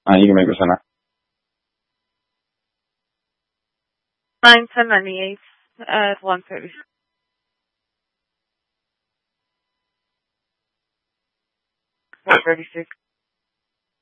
You can make this one. 9/10/98 at 1:30. 1:36.